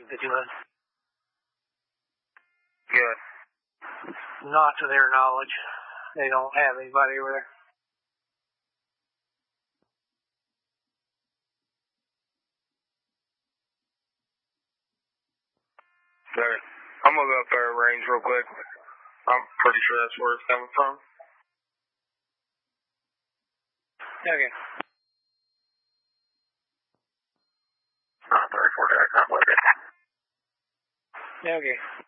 that you had? Good. Not to their knowledge. They don't have anybody over there. Okay. I'm gonna go up there range real quick. I'm pretty sure that's where it's coming from. Okay. 34 Jack, I'm with it. Okay.